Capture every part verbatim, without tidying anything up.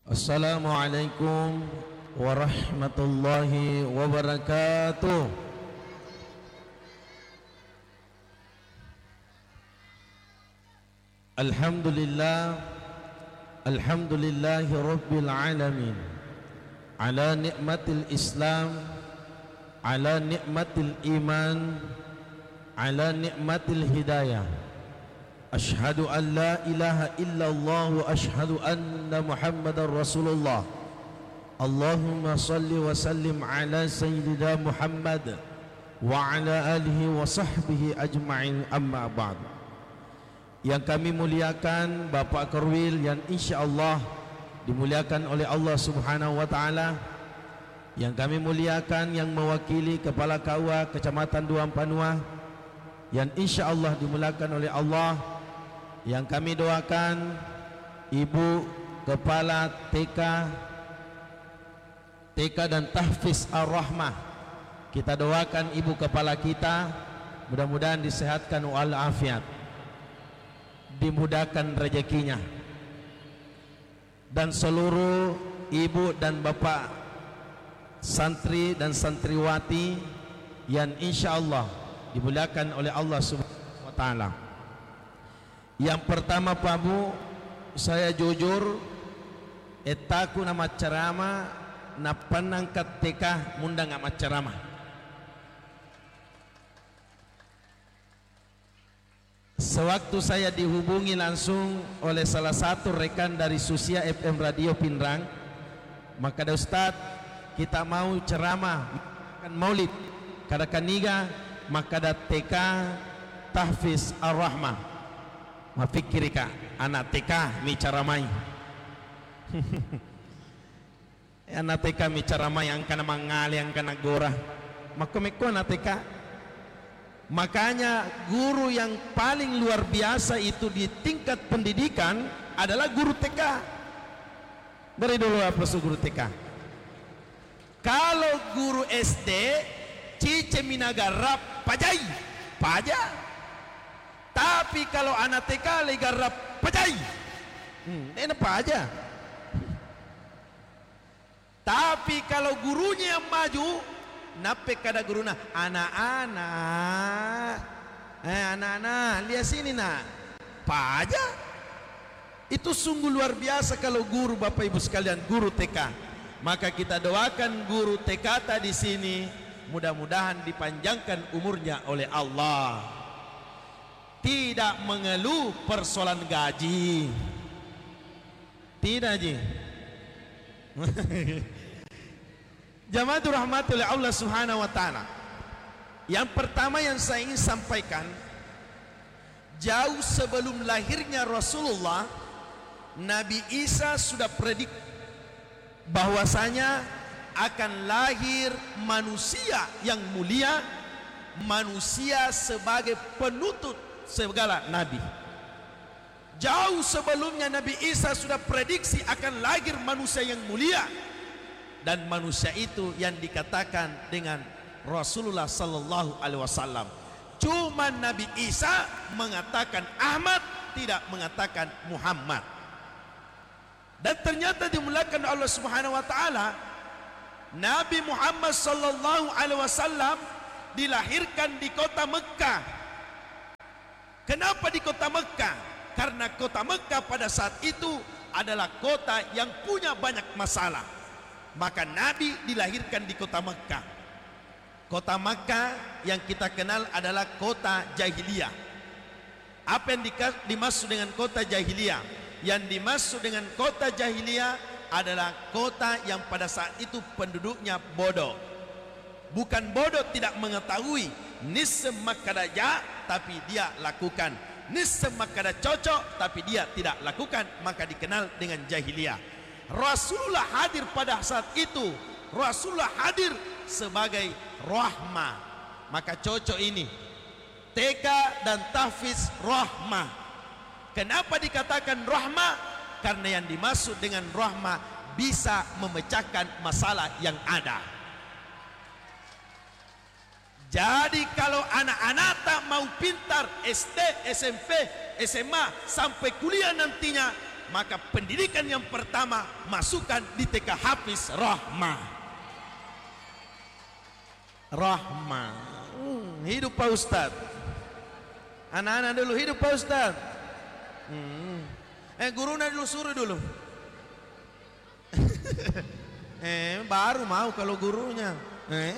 Assalamualaikum warahmatullahi wabarakatuh. Alhamdulillah, alhamdulillahi rabbil alamin, ala nikmatil Islam, ala nikmatil iman, ala nikmatil hidayah. Ashhadu an la ilaha illallah wa ashhadu anna Muhammadar Rasulullah. Allahumma salli wa sallim ala sayyidina Muhammad wa ala alihi wa sahbihi ajma'in, amma ba'd. Yang kami muliakan Bapak Korwil yang insyaallah dimuliakan oleh Allah Subhanahu wa taala. Yang kami muliakan yang mewakili Kepala K U A Kecamatan Duam Panua yang insyaallah dimuliakan oleh Allah. Yang kami doakan Ibu Kepala T K T K dan Tahfiz Ar-Rahmah. Kita doakan Ibu Kepala kita mudah-mudahan disehatkan walafiat, dimudahkan rezekinya, dan seluruh ibu dan bapak santri dan santriwati yang insyaallah dimuliakan oleh Allah Subhanahu wa taala. Yang pertama Pak Bu, saya jujur etaku nama ceramah na panangkat T K mundang amat ceramah. Sewaktu saya dihubungi langsung oleh salah satu rekan dari Susia F M Radio Pinrang, maka ada Ustaz, kita mau ceramah akan maulid kadakaniga, maka ada T K Tahfiz Ar-Rahmah. Mafikiri ka anak T K mi caramai. Anak T K mi caramai ang kana mangali ang kana gora. Makomeko anak T K. Makanya guru yang paling luar biasa itu di tingkat pendidikan adalah guru T K. Dari dulu apa su guru T K? Kalau guru S D cice minagarap pajai, pajak. Tapi kalau anak T K legarap pajai, hmm, ini apa aja. Tapi kalau gurunya yang maju, nape kada guruna anak-anak, eh anak-anak lihat sini nak, pajak. Itu sungguh luar biasa kalau guru Bapak Ibu sekalian, guru T K. Maka kita doakan guru T K di sini mudah-mudahan dipanjangkan umurnya oleh Allah. Tidak mengeluh persoalan gaji. Tidak Ji. Jamaah rahmati oleh Allah Subhanahu wa taala. Yang pertama yang saya ingin sampaikan, jauh sebelum lahirnya Rasulullah, Nabi Isa sudah predik bahwasanya akan lahir manusia yang mulia, manusia sebagai penuntut segala nabi. Jauh sebelumnya Nabi Isa sudah prediksi akan lahir manusia yang mulia, dan manusia itu yang dikatakan dengan Rasulullah sallallahu alaihi wasallam. Cuma Nabi Isa mengatakan Ahmad, tidak mengatakan Muhammad. Dan ternyata dimulakan Allah Subhanahu wa taala, Nabi Muhammad sallallahu alaihi wasallam dilahirkan di kota Mekkah. Kenapa di kota Mekkah? Karena kota Mekkah pada saat itu adalah kota yang punya banyak masalah. Maka Nabi dilahirkan di kota Mekkah. Kota Mekkah yang kita kenal adalah kota jahiliyah. Apa yang dimaksud dengan kota jahiliyah? Yang dimaksud dengan kota jahiliyah adalah kota yang pada saat itu penduduknya bodoh. Bukan bodoh tidak mengetahui, nismakadaja tapi dia lakukan, nismakada cocok tapi dia tidak lakukan, maka dikenal dengan jahiliyah. Rasulullah hadir pada saat itu, Rasulullah hadir sebagai rahmah. Maka cocok ini T K dan Tahfiz Rahmah. Kenapa dikatakan rahmah? Karena yang dimaksud dengan rahmah bisa memecahkan masalah yang ada. Jadi kalau anak-anak tak mau pintar S D, S M P, S M A sampai kuliah nantinya, maka pendidikan yang pertama masukkan di T K Hafiz Rahmah. Rahmah. Hmm, hidup Pak Ustad. Anak-anak dulu hidup Pak Ustad. Hmm. Eh gurunya dulu suruh dulu. eh baru mau kalau gurunya. Eh.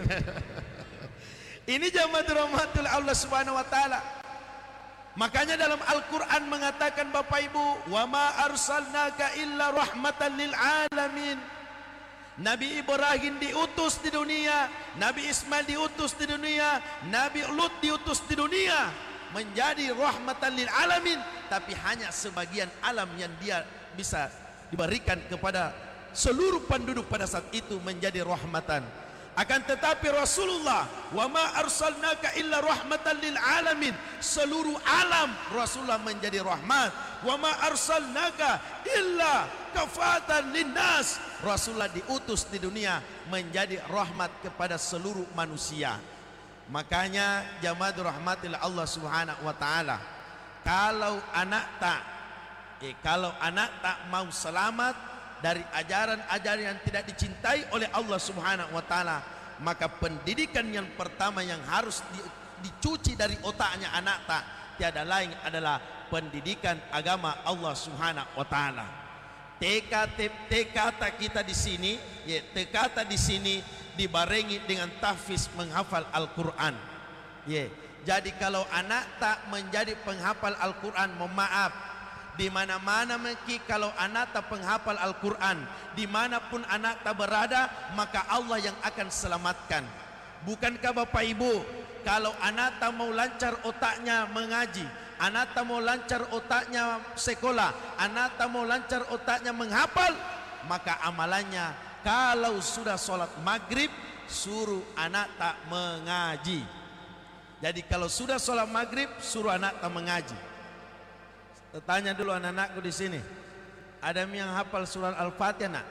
Ini jamaah rahmatul Allah Subhanahu wa taala. Makanya dalam Al-Qur'an mengatakan Bapak Ibu, "Wa ma arsalnaka illa rahmatan lil alamin." Nabi Ibrahim diutus di dunia, Nabi Ismail diutus di dunia, Nabi Lut diutus di dunia menjadi rahmatan lil alamin, tapi hanya sebagian alam yang dia bisa diberikan kepada seluruh penduduk pada saat itu menjadi rahmatan. Akan tetapi Rasulullah, wa ma arsalnaka illa rahmatan lil alamin, seluruh alam Rasulullah menjadi rahmat. Wa ma arsalnaka illa kafatan linnas, Rasulullah diutus di dunia menjadi rahmat kepada seluruh manusia. Makanya jamaah rahmatillah Allah Subhanahu wa taala, kalau anak tak eh, kalau anak tak mau selamat dari ajaran-ajaran yang tidak dicintai oleh Allah Subhanahu wa taala, maka pendidikan yang pertama yang harus di, dicuci dari otaknya anak tak tiada lain adalah pendidikan agama Allah Subhanahu wa taala. T K T K kita di sini, ya T K di sini dibarengi dengan tahfiz menghafal Al-Qur'an. Ya, jadi kalau anak tak menjadi penghafal Al-Qur'an, mohon maaf, di mana-mana mungkin kalau anak tak penghafal Al-Qur'an, dimanapun anak tak berada, maka Allah yang akan selamatkan. Bukankah Bapak Ibu, kalau anak tak mau lancar otaknya mengaji, anak tak mau lancar otaknya sekolah, anak tak mau lancar otaknya menghafal, maka amalannya kalau sudah sholat maghrib suruh anak tak mengaji. Jadi kalau sudah sholat maghrib suruh anak tak mengaji. Tanya dulu anak-anakku di sini, ada yang hafal surat Al-Fatihah nak?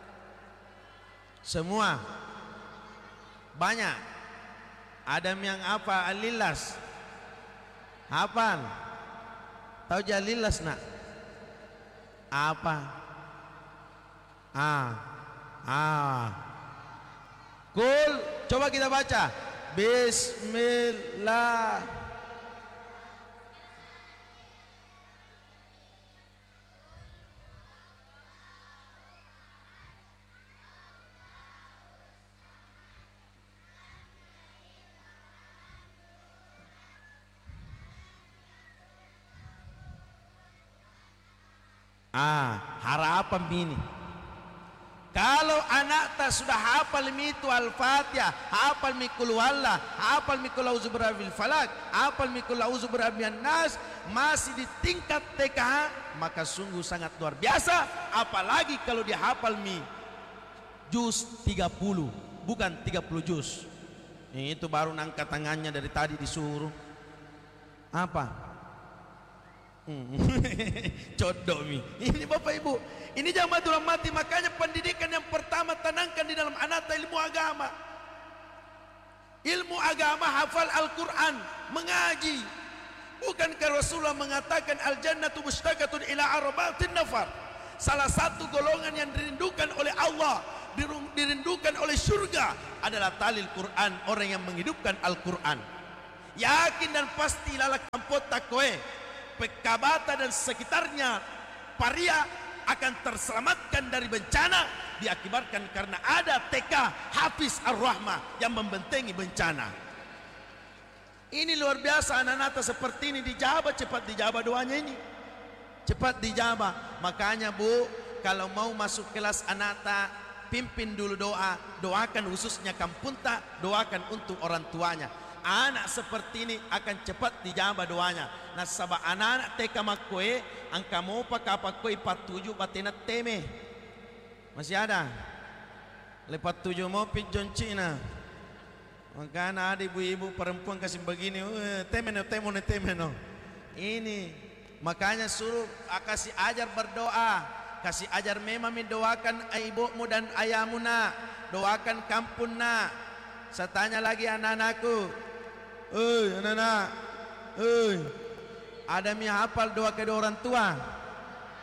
Semua? Banyak? Ada yang apa Al-Ilas? Hafal? Tahu Al-Ilas nak? Apa? Ah, ah. Kul, coba kita baca. Bismillah. Ah, harapan ini. Kalau anak tak sudah hafal itu Al-Fatihah, hafal mikul wallah, hafal mikul auzu birabbil falak, hafal mikul auzu birabbin nas, masih di tingkat T K, maka sungguh sangat luar biasa. Apalagi kalau dia hafal mi juz tiga puluh, bukan tiga puluh juz. Itu baru angkat tangannya dari tadi disuruh. Apa? Codoh mi. Ini Bapak Ibu, ini jamaah mati. Makanya pendidikan yang pertama tanamkan di dalam anak ilmu agama. Ilmu agama, hafal Al-Quran, mengaji. Bukankah Rasulullah mengatakan al-jannatu mushtaqatun ila arba'atin nafar? Salah satu golongan yang dirindukan oleh Allah, dirindukan oleh surga adalah talil Quran, orang yang menghidupkan Al-Quran. Yakin dan pasti lala kampot takoe Pekabata dan sekitarnya Paria akan terselamatkan dari bencana diakibatkan karena ada T K Hafiz Ar-Rahmah yang membentengi bencana. Ini luar biasa, anak-anak seperti ini dijabah, cepat dijabah doanya ini, cepat dijabah. Makanya Bu, kalau mau masuk kelas anak, pimpin dulu doa, doakan khususnya kampung tak, doakan untuk orang tuanya. Anak seperti ini akan cepat dijabah doanya. Nah sabab anak-anak T K makwe, angka mau pakai kue empat tujuh batina teme masih ada lepat tujuh mau pijon Cina. Makanya ada ibu-ibu perempuan kasih begini, teme no temo no teme no. Ini makanya suruh kasih ajar berdoa, kasih ajar memang mendoakan ibumu dan ayahmu nak, doakan kampung nak. Saya tanya lagi anak-anakku, Oi anak-anak, oi, ada yang hafal doa kedua orang tua?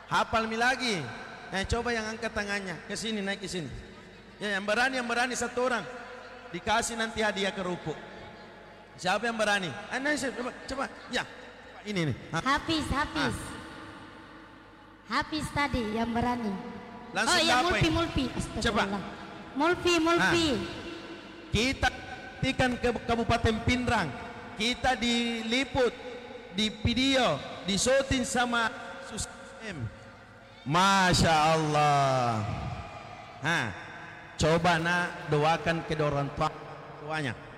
Hafal mi lagi. Eh, coba yang angkat tangannya ke sini, naik ke sini. Ya, yang berani, yang berani satu orang dikasih nanti hadiah kerupuk. Siapa yang berani? Ah, nah, coba, coba. Ya, ini nih. Hafiz, Hafiz. Ah. Hafiz tadi yang berani. Langsung oh ya, dapat. Mulfi, Mulfi. Coba. Mulfi, Mulfi. Ah. Kita tikan ke Kabupaten Pindrang. Kita diliput di video, di syuting sama Susem. Masya Allah. Hah, coba nak doakan kedua orang tua tuanya.